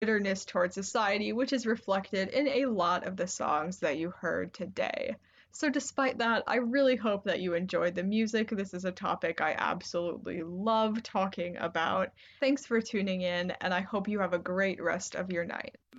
bitterness towards society, which is reflected in a lot of the songs that you heard today. So, despite that, I really hope that you enjoyed the music. This is a topic I absolutely love talking about. Thanks for tuning in, and I hope you have a great rest of your night.